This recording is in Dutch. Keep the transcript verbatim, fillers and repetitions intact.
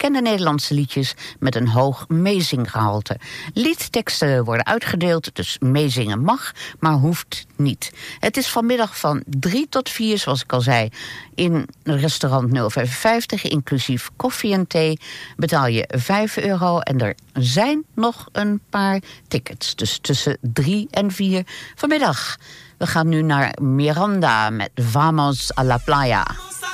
bekende Nederlandse liedjes met een hoog meezinggehalte. Liedteksten worden uitgedeeld, dus meezingen mag, maar hoeft niet. Het is vanmiddag van drie tot vier, zoals ik al zei, in restaurant nul vijfenvijftig, inclusief koffie en thee, betaal je vijf euro en er zijn nog een paar tickets. Dus tussen drie en vier vanmiddag. We gaan nu naar Miranda met Vamos a la Playa.